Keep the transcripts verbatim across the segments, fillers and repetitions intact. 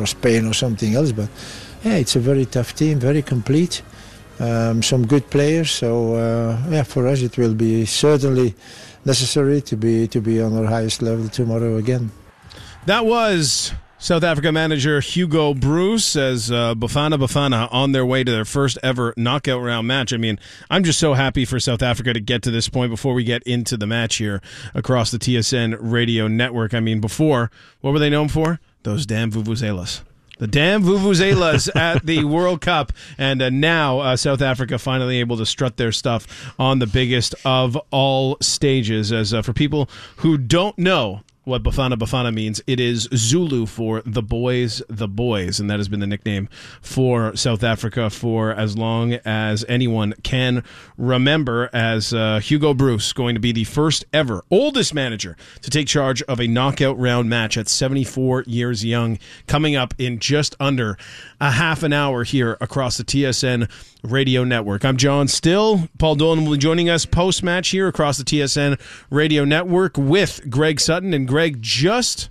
or Spain or something else. But yeah, it's a very tough team, very complete. Um, some good players. So uh, yeah, for us it will be certainly necessary to be to be on our highest level tomorrow again. That was South Africa manager Hugo Broos as uh, Bafana Bafana on their way to their first ever knockout round match. I mean, I'm just so happy for South Africa to get to this point before we get into the match here across the T S N radio network. I mean, before, what were they known for? Those damn vuvuzelas. The damn vuvuzelas at the World Cup, and uh, now uh, South Africa finally able to strut their stuff on the biggest of all stages. As uh, for people who don't know what Bafana Bafana means, it is Zulu for the boys, the boys, and that has been the nickname for South Africa for as long as anyone can remember, as uh, Hugo Broos going to be the first ever, oldest manager to take charge of a knockout round match at seventy-four years young, coming up in just under a half an hour here across the T S N radio network. I'm John Still. Paul Dolan will be joining us post-match here across the T S N radio network with Greg Sutton. And Greg, just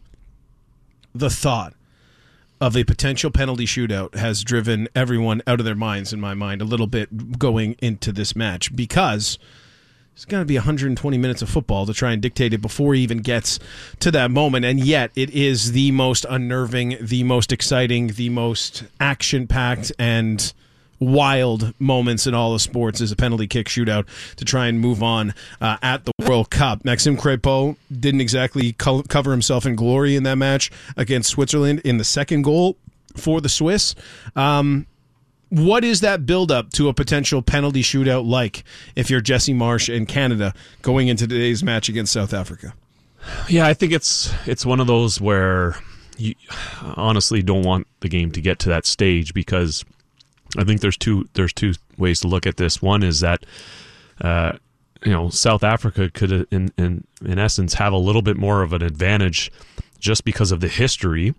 the thought of a potential penalty shootout has driven everyone out of their minds, in my mind, a little bit going into this match, because it's going to be one hundred twenty minutes of football to try and dictate it before he even gets to that moment. And yet it is the most unnerving, the most exciting, the most action-packed and wild moments in all of sports is a penalty kick shootout to try and move on uh, at the World Cup. Maxime Crépeau didn't exactly co- cover himself in glory in that match against Switzerland in the second goal for the Swiss. Um, what is that build-up to a potential penalty shootout like if you're Jesse Marsch and Canada going into today's match against South Africa? Yeah, I think it's it's one of those where you honestly don't want the game to get to that stage, because I think there's two there's two ways to look at this. One is that uh, you know South Africa could, in, in in essence, have a little bit more of an advantage just because of the history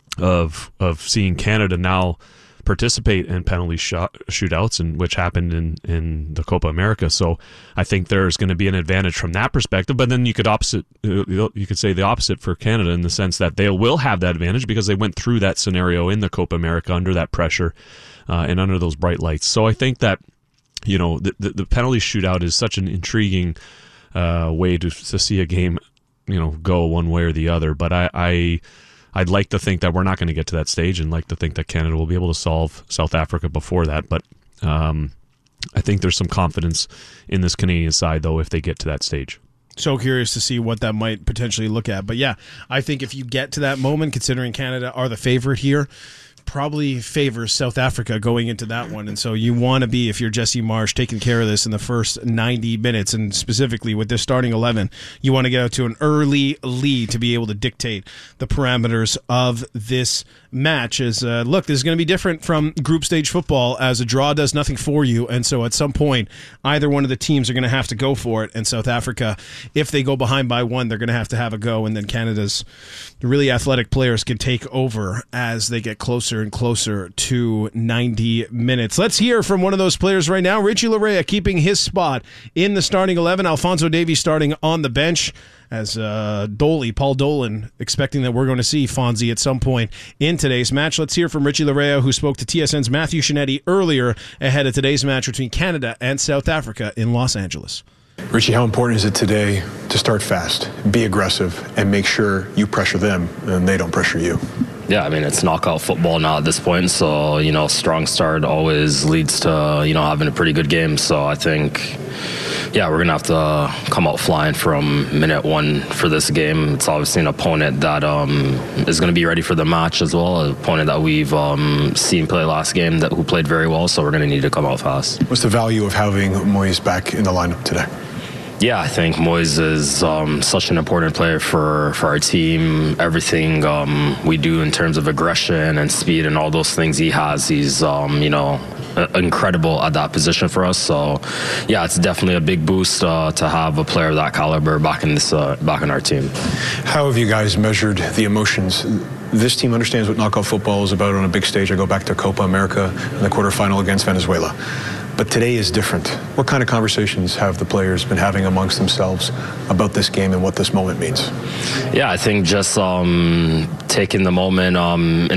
of of seeing Canada now participate in penalty shot, shootouts, and which happened in, in the Copa America. So I think there's going to be an advantage from that perspective. But then you could opposite you could say the opposite for Canada, in the sense that they will have that advantage because they went through that scenario in the Copa America under that pressure. Uh, and under those bright lights. So I think that, you know, the, the, the penalty shootout is such an intriguing uh, way to to see a game, you know, go one way or the other. But I, I, I'd like to think that we're not going to get to that stage, and like to think that Canada will be able to solve South Africa before that. But um, I think there's some confidence in this Canadian side, though, if they get to that stage. So curious to see what that might potentially look at. But yeah, I think if you get to that moment, considering Canada are the favorite here, probably favors South Africa going into that one. And so you want to be, if you're Jesse Marsch, taking care of this in the first ninety minutes, and specifically with this starting eleven, you want to get out to an early lead to be able to dictate the parameters of this match. As uh, look, this is going to be different from group stage football, as a draw does nothing for you, and so at some point either one of the teams are going to have to go for it. And South Africa, if they go behind by one, they're going to have to have a go, and then Canada's really athletic players can take over as they get closer and closer to ninety minutes. Let's hear from one of those players right now. Richie Laryea keeping his spot in the starting eleven. Alphonso Davies starting on the bench, as uh, Dolly, Paul Dolan, expecting that we're going to see Fonzie at some point in today's match. Let's hear from Richie Laryea, who spoke to T S N's Matthew Shinetti earlier ahead of today's match between Canada and South Africa in Los Angeles. Richie, how important is it today to start fast, be aggressive, and make sure you pressure them and they don't pressure you? Yeah, I mean, it's knockout football now at this point, so, you know, strong start always leads to, you know, having a pretty good game. So I think, yeah, we're going to have to come out flying from minute one for this game. It's obviously an opponent that um, is going to be ready for the match as well, an opponent that we've um, seen play last game, that who played very well, so we're going to need to come out fast. What's the value of having Moise back in the lineup today? Yeah, I think Moise is um, such an important player for, for our team. Everything um, we do in terms of aggression and speed and all those things he has, he's, um, you know, incredible at that position for us. So, yeah, it's definitely a big boost uh, to have a player of that caliber back in this uh, back in our team. How have you guys measured the emotions? This team understands what knockout football is about on a big stage. I go back to Copa America in the quarterfinal against Venezuela. But today is different. What kind of conversations have the players been having amongst themselves about this game and what this moment means? Yeah, I think just um, taking the moment um,